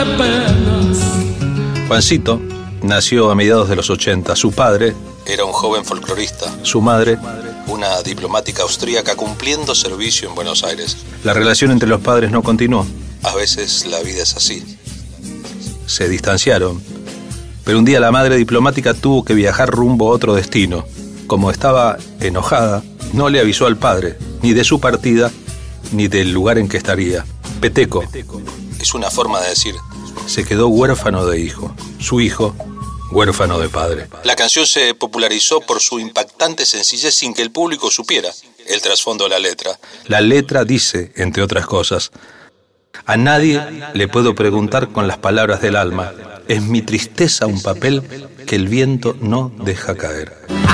Juancito nació a mediados de los 80. Su padre era un joven folclorista. Su madre, una diplomática austríaca cumpliendo servicio en Buenos Aires. La relación entre los padres no continuó. A veces la vida es así. Se distanciaron. Pero un día la madre diplomática tuvo que viajar rumbo a otro destino. Como estaba enojada, no le avisó al padre, ni de su partida, ni del lugar en que estaría. Peteco es una forma de decir, se quedó huérfano de hijo. Su hijo, huérfano de padre. La canción se popularizó por su impactante sencillez sin que el público supiera el trasfondo de la letra. La letra dice, entre otras cosas, a nadie le puedo preguntar con las palabras del alma. Es mi tristeza un papel que el viento no deja caer.